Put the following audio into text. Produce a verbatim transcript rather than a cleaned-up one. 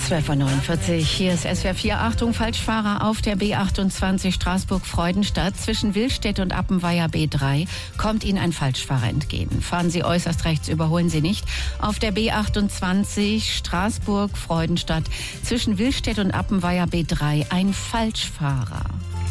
zwölf Uhr neunundvierzig, hier ist S W R vier. Achtung, Falschfahrer auf der B achtundzwanzig Straßburg-Freudenstadt. Zwischen Willstedt und Appenweier B drei kommt Ihnen ein Falschfahrer entgegen. Fahren Sie äußerst rechts, überholen Sie nicht. Auf der B achtundzwanzig Straßburg-Freudenstadt zwischen Willstedt und Appenweier B drei ein Falschfahrer.